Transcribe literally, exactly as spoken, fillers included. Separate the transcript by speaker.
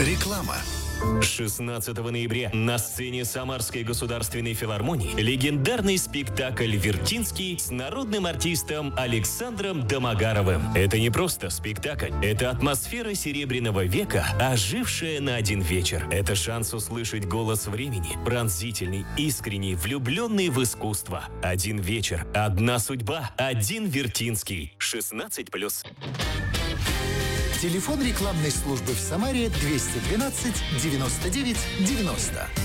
Speaker 1: Реклама.
Speaker 2: шестнадцатого ноября на сцене Самарской государственной филармонии легендарный спектакль «Вертинский» с народным артистом Александром Домогаровым. Это не просто спектакль, это атмосфера Серебряного века, ожившая на один вечер. Это шанс услышать голос времени, пронзительный, искренний, влюбленный в искусство. Один вечер, одна судьба, один Вертинский. шестнадцать плюс.
Speaker 1: Телефон рекламной службы в Самаре двести двенадцать девяносто девять девяносто.